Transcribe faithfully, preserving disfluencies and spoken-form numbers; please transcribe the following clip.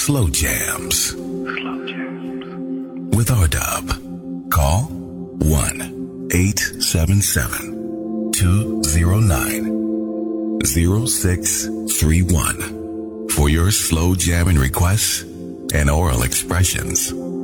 Slow Jams. Slow Jams. With R Dub. Call one eight seven seven, two zero nine, zero six three one for your slow jamming requests and oral expressions.